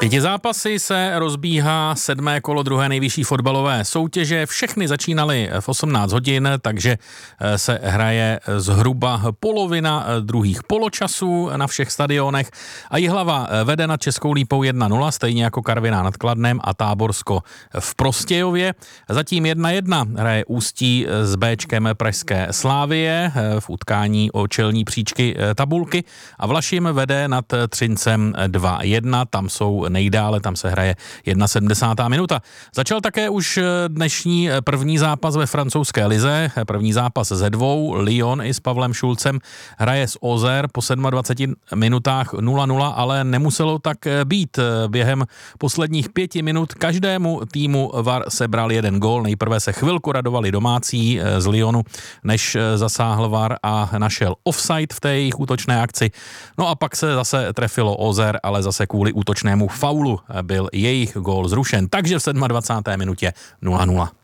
5 zápasy se rozbíhá 7. kolo druhé nejvyšší fotbalové soutěže. Všechny začínaly v 18 hodin, takže se hraje zhruba polovina druhých poločasů na všech stadionech. A Jihlava vede nad Českou Lípou 1-0, stejně jako Karviná nad Kladnem a Táborsko v Prostějově. Zatím 1-1 hraje Ústí s Béčkem pražské Slávie v utkání o čelní příčky tabulky a Vlašim vede nad Třincem 2-1. Tam jsou nejdále, tam se hraje 71. minuta. Začal také už dnešní první zápas ve francouzské lize, první zápas ze dvou. Lyon i s Pavlem Šulcem hraje s Auxerre po 27 minutách 0-0, ale nemuselo tak být. Během posledních 5 minut každému týmu VAR sebral jeden gól. Nejprve se chvilku radovali domácí z Lyonu, než zasáhl VAR a našel offside v té jejich útočné akci. No a pak se zase trefilo Auxerre, ale zase kvůli útočnému faulu byl jejich gól zrušen. Takže v 27. minutě 0-0.